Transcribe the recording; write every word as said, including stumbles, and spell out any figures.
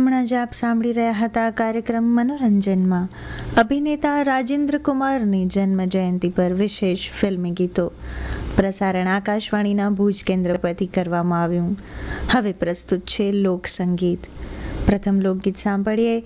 હમણાં જ આપ સાંભળી રહ્યા હતા કાર્યક્રમ મનોરંજનમાં અભિનેતા રાજેન્દ્ર કુમારની જન્મ જયંતિ પર વિશેષ ફિલ્મી ગીતો. પ્રસારણ આકાશવાણીના ભુજ કેન્દ્ર પરથી કરવામાં આવ્યું. હવે પ્રસ્તુત છે લોકસંગીત. પ્રથમ લોકગીત સાંભળીએ